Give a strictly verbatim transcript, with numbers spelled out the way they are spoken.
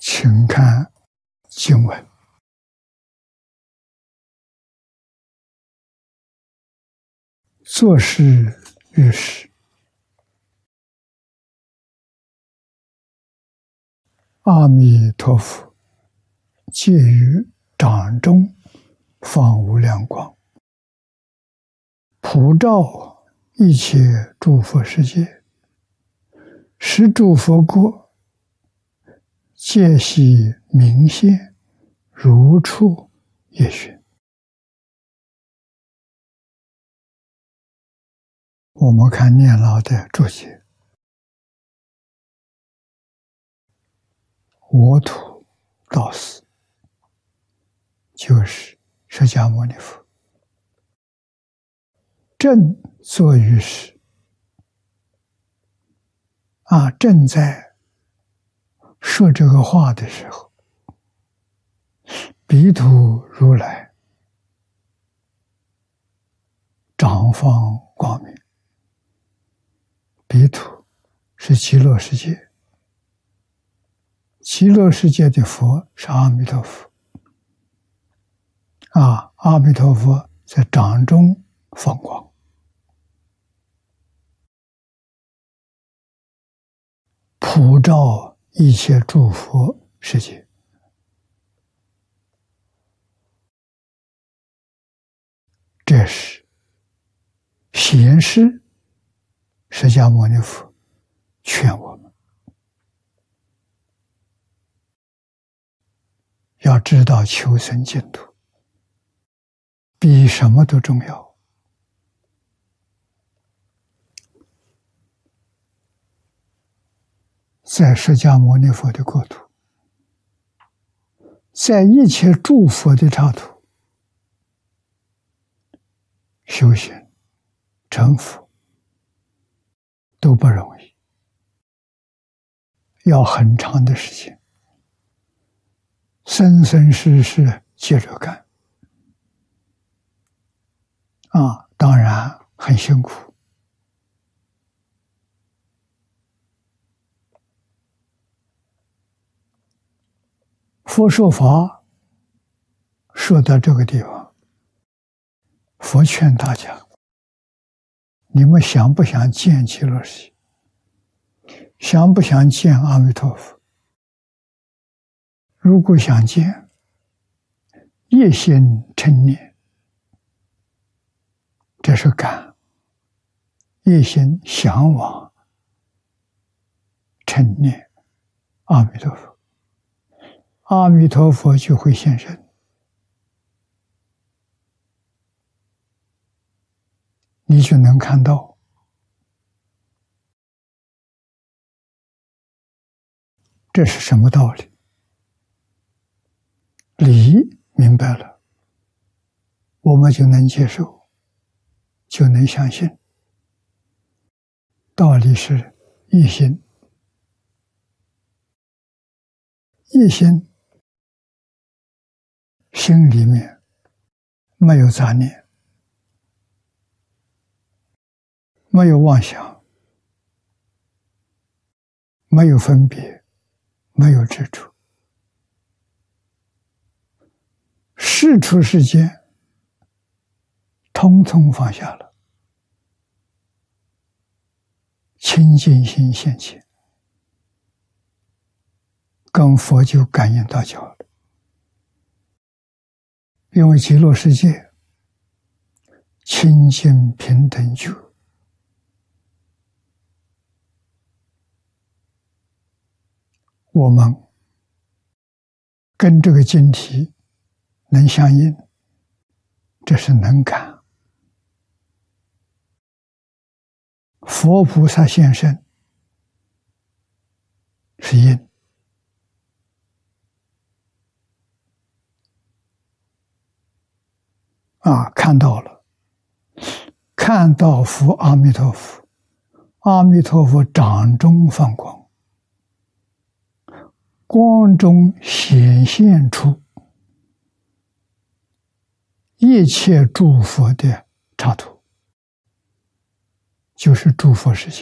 请看经文。作是于世，阿弥陀佛借于掌中放无量光，普照一切诸佛世界，使诸佛国皆悉明现，如处也寻。我们看念老的注解：我土道师就是释迦牟尼佛，正坐于世啊，正在说这个话的时候，彼土如来长放光明。彼土是极乐世界，极乐世界的佛是阿弥陀佛啊，阿弥陀佛在掌中放光，普照一切诸佛世界。这是显示释迦牟尼佛劝我们要知道求生净土比什么都重要。在释迦牟尼佛的国土，在一切诸佛的刹土，修行成佛都不容易，要很长的时间，生生世世接着干啊，当然很辛苦。佛说法说到这个地方，佛劝大家，你们想不想见极乐世界？想不想见阿弥陀佛？如果想见，一心称念，这是感；一心向往，称念阿弥陀佛，阿弥陀佛就会现身。你就能看到这是什么道理？理明白了，我们就能接受，就能相信。道理是一心，一心心里面没有杂念，没有妄想，没有分别，没有执着，世出世间通通放下了，清净心现前，跟佛就感应道交了。因为极乐世界清净平等觉，我们跟这个经题能相应，这是能感。佛菩萨现身是因，啊，看到了，看到佛阿弥陀佛，阿弥陀佛掌中放光，光中显现出一切诸佛的刹土，就是诸佛世界。